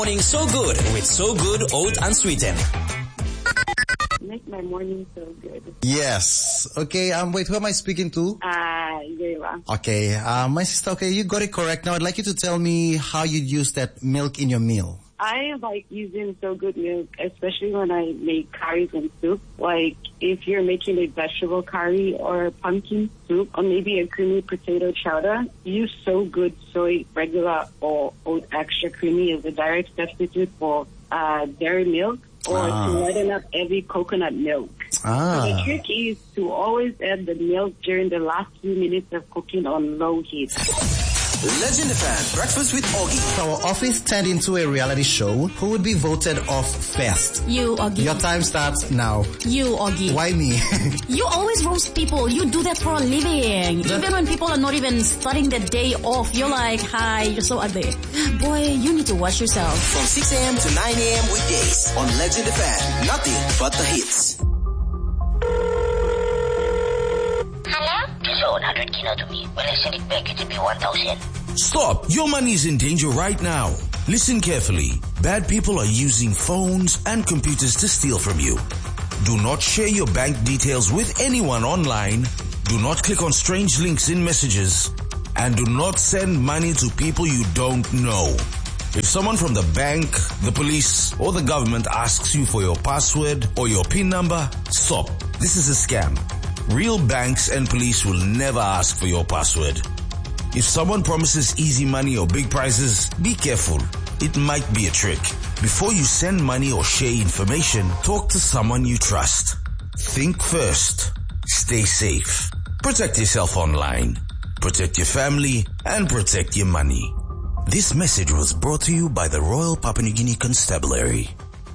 Morning So Good with So Good Oat Unsweetened. Make my morning so good. Yes. Okay, wait, who am I speaking to? Yela. Okay, my sister, okay, you got it correct. Now I'd like you to tell me how you use that milk in your meal. I like using So Good milk, especially when I make curries and soup. Like if you're making a vegetable curry or pumpkin soup or maybe a creamy potato chowder, use So Good soy regular or oat extra creamy as a direct substitute for dairy milk or to lighten up heavy coconut milk. So the trick is to always add the milk during the last few minutes of cooking on low heat. Legend FM Breakfast with Augie. Our office turned into a reality show. Who would be voted off first? You, Augie. Your time starts now. You, Augie. Why me? You always roast people. You do that for a living. Even when people are not even starting the day off, you're like, hi, you're so ugly. Boy, you need to watch yourself. From 6 a.m. to 9 a.m. weekdays on Legend FM. Nothing but the hits. Hello? You loan 100 kilo to me. Will I send it back? It will be 1,000. Stop! Your money is in danger right now. Listen carefully. Bad people are using phones and computers to steal from you. Do not share your bank details with anyone online. Do not click on strange links in messages. And do not send money to people you don't know. If someone from the bank, the police, or the government asks you for your password or your PIN number, stop. This is a scam. Real banks and police will never ask for your password. If someone promises easy money or big prizes, be careful. It might be a trick. Before you send money or share information, talk to someone you trust. Think first. Stay safe. Protect yourself online. Protect your family and protect your money. This message was brought to you by the Royal Papua New Guinea Constabulary.